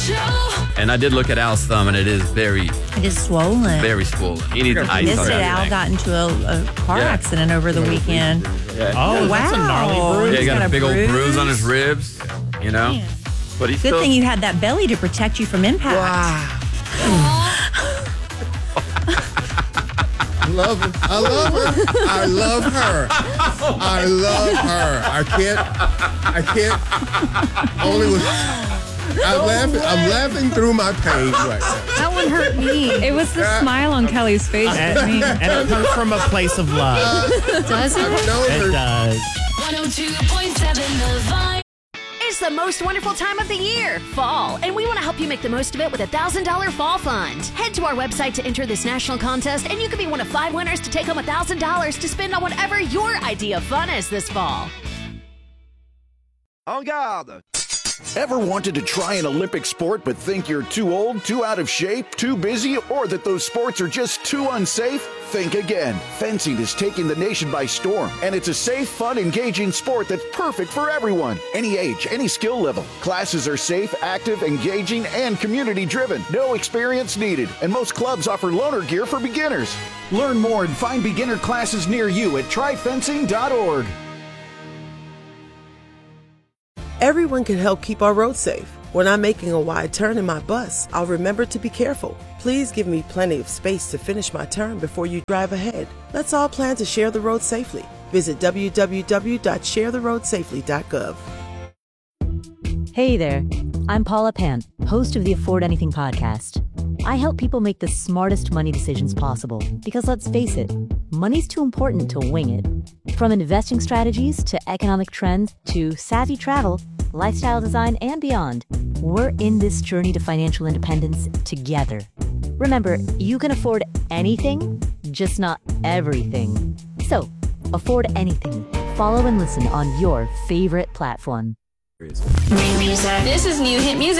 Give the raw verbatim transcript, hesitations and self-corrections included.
And I did look at Al's thumb, and it is very, It is swollen. very swollen. He needs ice This on said Al everything. got into a, a car Yeah. accident over the weekend. Yeah. Oh, that's a gnarly Wow. bruise. Yeah, he got, got a a big old bruise? bruise on his ribs, you know? Man. But he's Good still... thing you had that belly to protect you from impact. love her. I love her. I love her. I love her. I can't. I can't. Only with. I'm laughing. I'm laughing through my pain right now. That one hurt me. It was the smile on Kelly's face. And, for me. and it comes from a place of love. Does I've it? known It her. does. one oh two point seven The Vine. It's the most wonderful time of the year, fall, and we want to help you make the most of it with a one thousand dollars Fall Fund. Head to our website to enter this national contest, and you could be one of five winners to take home one thousand dollars to spend on whatever your idea of fun is this fall. En garde! Ever wanted to try an Olympic sport but think you're too old, too out of shape, too busy, or that those sports are just too unsafe? Think again. Fencing is taking the nation by storm, and it's a safe, fun, engaging sport that's perfect for everyone. Any age, any skill level. Classes are safe, active, engaging, and community-driven. No experience needed, and most clubs offer loaner gear for beginners. Learn more and find beginner classes near you at try fencing dot org. Everyone can help keep our roads safe. When I'm making a wide turn in my bus, I'll remember to be careful. Please give me plenty of space to finish my turn before you drive ahead. Let's all plan to share the road safely. Visit w w w dot share the road safely dot gov. Hey there, I'm Paula Pant, host of the Afford Anything podcast. I help people make the smartest money decisions possible because, let's face it, money's too important to wing it. From investing strategies to economic trends to savvy travel, lifestyle design, and beyond, we're in this journey to financial independence together. Remember, you can afford anything, just not everything. So, afford anything. Follow and listen on your favorite platform. This is New Hit Music.